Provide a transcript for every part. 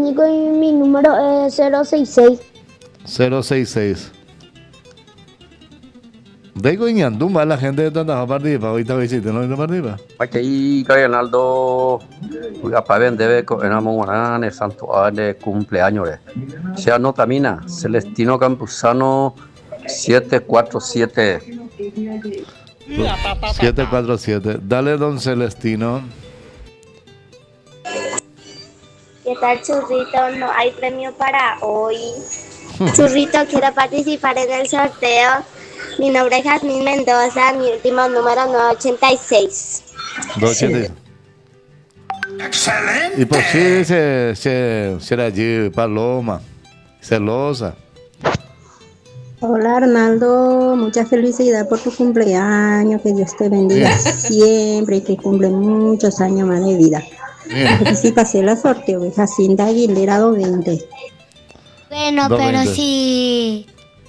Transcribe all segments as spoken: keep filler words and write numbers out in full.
Nico y mi número es cero seis seis. cero seis seis. Digo Iñandumba, la gente de tanta partida, ahorita visite, ¿no? Partida. Aquí, Ronaldo, para vender, en el santuario de cumpleaños. Se anota mina, Celestino Campuzano, siete cuatro siete. siete cuatro siete. Dale, don Celestino. ¿Qué tal, Churrito? No hay premio para hoy. Churrito, quiero participar en el sorteo. Mi nombre es Jasmine Mendoza, mi último número nueve ochenta y seis. doscientos ochenta y seis. ¡Excelente! Y por si se, se, será allí Paloma, celosa. Hola Arnaldo, mucha felicidad por tu cumpleaños, que Dios te bendiga siempre y que cumple muchos años más de vida. Participación en el sorteo de Jacinta Aguilera doscientos veinte. Bueno, doscientos pero veinte. sí.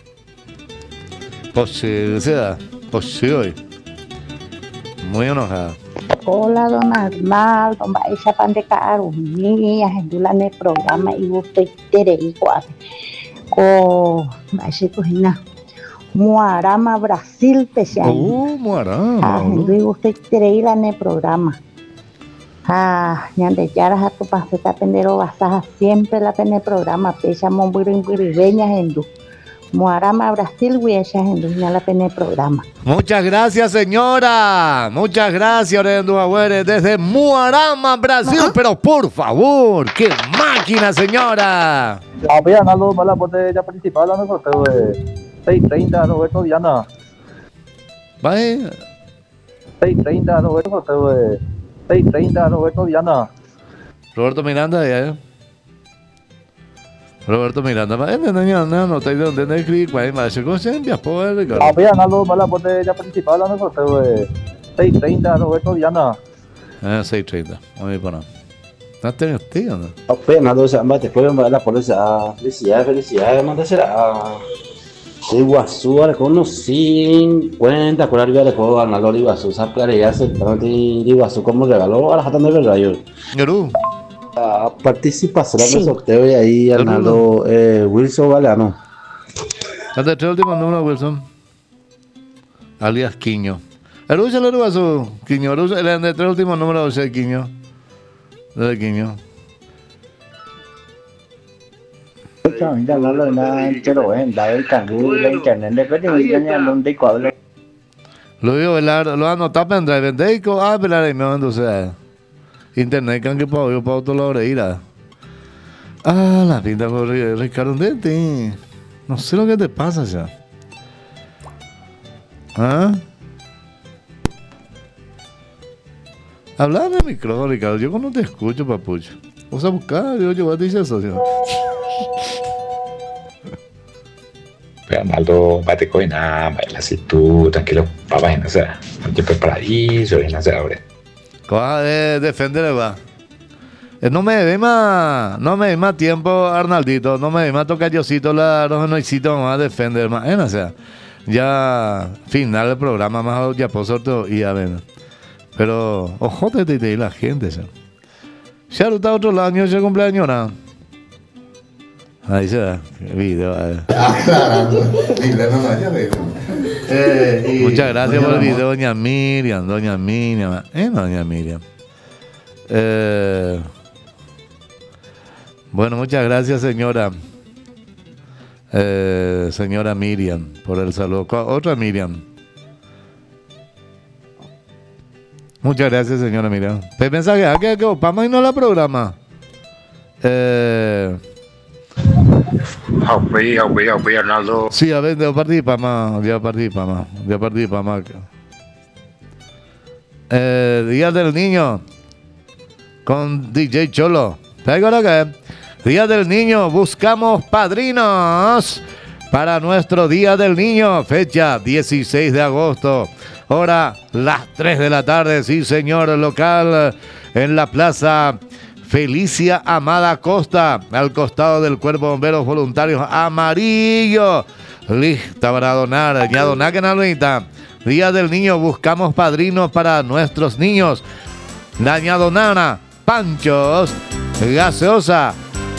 Pues sí, se da. Pues sí, hoy. Muy enojada. Hola, don Arnaldo, maestra pan de caro, mía, hendula en el programa y usted tere igual. Ko maestra cocina. Muarama Brasil te se Oh, Muarama. Ah, hendu usted tere ila en el programa. Ah, ñande yaras a tu paseta pendero basaja siempre la en el programa, pesa monburin buribeña hendu. Muarama Brasil, huecha hendu la en el programa. Muchas gracias, señora. Muchas gracias, Orendu Agüere, desde Muarama, Brasil. ¿Ah? Pero por favor, qué máquina, señora. Ah, pues Arnaldo, mala por ya participar en el sorteo de seis treinta, Roberto Diana. Vaya. seis treinta, Roberto, sorteo de seis treinta, Roberto Diana. Roberto Miranda, ya, ¿eh? Roberto Miranda, ma ene nanya na no tai donde ne escribí cuál más se conoce en Biapo, Ricardo. Ah, pues Arnaldo, mala por ya participar en el sorteo de seis treinta, Roberto Diana. Ah, seis treinta. Vamos a ir para nada. ¿No tenés tío, no? Ah, pues Arnaldo, se llama, después de la policía. Felicidades, felicidades, manda será. De Iguazú, ahora con unos cincuenta, con arriba de juego, Arnaldo de Iguazú, sabe ya se de Iguazú como regaló a la jatan de verdad yo. Garú. Ah, participa, será en el sorteo y ahí Arnaldo eh, Wilson Galeano. ¿Dónde está el último número, Wilson? Alias Quiño. El uso le ruba su Quiño, el uso el de último número es el Quiño. De Quiño. Mira, no lo nada, pero en da el cangú, la internet de que me enseñan donde cuadro. Lo vio velar, lo anotó pendrive, vendeico, ah, velar y me mandó sea. Internet can que puedo yo para otro lado de ir a. Ah, la pinta con Ricardo Dente. No sé lo que te pasa ya. ¿Ah? Habla de micrófono, Ricardo. Yo no te escucho, papucho. Vamos a buscar, yo yo voy a decir eso, ¿sí? Arnaldo, bate coina, baila así tú, tranquilo, papá, no sé, yo preparadísimo, no sé, ahora. Coja de defender, va. No me dé más, no me dé más tiempo, Arnaldito, no me dé más tocayosito, la rojonoicito, vamos a defender más, ¿eh? O sea, ya final del programa, más ya por sorteo y a ver. Pero, ojo, te te la gente, ¿sí? Se ha rutado otro año, ese cumpleaños, ¿no? Ahí se da, el video. Eh, Muchas gracias por el video, doña Miriam, doña Miriam, eh, doña Miriam. Eh, bueno, muchas gracias, señora. Eh, señora Miriam, por el saludo. Otra Miriam. Muchas gracias, señora Miriam. Te mensaje, ¿a qué Obama y no la programa? Eh. Aupi, aupi, aupi, Arnaldo. Sí, a ver, de participa más, de participa más, de participa más. Eh, Día del Niño con D J Cholo. ¿Sabes ahora qué? Día del Niño, buscamos padrinos para nuestro Día del Niño, fecha dieciséis de agosto, hora las tres de la tarde, sí señor, local en la plaza Felicia Amada Costa, al costado del Cuerpo de Bomberos Voluntarios Amarillo. Lista para donar, ya donar que nalita. Día del Niño, buscamos padrinos para nuestros niños. Dañado Nana, panchos, gaseosa,